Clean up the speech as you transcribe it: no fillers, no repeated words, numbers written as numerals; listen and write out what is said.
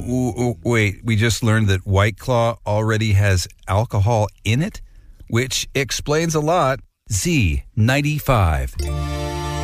Wait, we just learned that White Claw already has alcohol in it, which explains a lot. Z95.